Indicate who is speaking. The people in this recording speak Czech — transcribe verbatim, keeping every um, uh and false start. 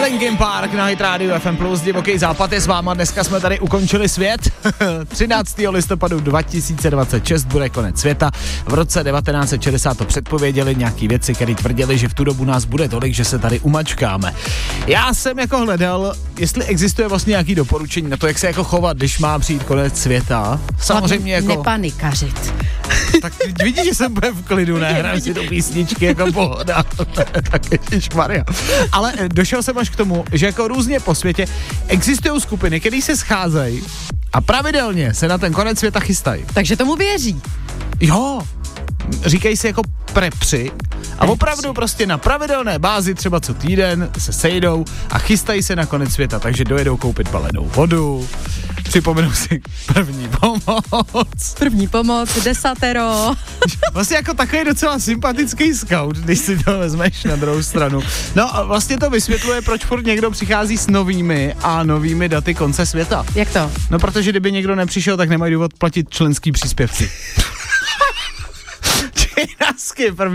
Speaker 1: Linkin Park na Hit Radio F M plus, Divoký západ je s váma, dneska jsme tady ukončili svět. třináctého listopadu dva tisíce dvacet šest bude konec světa. V roce devatenáct set šedesát to předpověděli nějaký věci, které tvrdili, že v tu dobu nás bude tolik, že se tady umačkáme. Já jsem jako hledal, jestli existuje vlastně nějaký doporučení na to, jak se jako chovat, když má přijít konec světa. Samozřejmě jako...
Speaker 2: Nepanikařit.
Speaker 1: Tak vidíš, že jsem bude v klidu, ne? Hrám si do písničky jako pohoda. Tak ježišmarja. Ale došel jsem až k tomu, že jako různě po světě existují skupiny, které se scházejí a pravidelně se na ten konec světa chystají.
Speaker 2: Takže tomu věří.
Speaker 1: Jo, říkají si jako prepři a opravdu prostě na pravidelné bázi třeba co týden se sejdou a chystají se na konec světa, takže dojedou koupit balenou vodu, připomenou si první pomoc.
Speaker 2: První pomoc, desatero.
Speaker 1: Vlastně jako takový docela sympatický scout, když si to vezmeš na druhou stranu. No a vlastně to vysvětluje, proč furt někdo přichází s novými a novými daty konce světa.
Speaker 2: Jak to?
Speaker 1: No protože kdyby někdo nepřišel, tak nemají důvod platit členský příspěvky. Činasky, první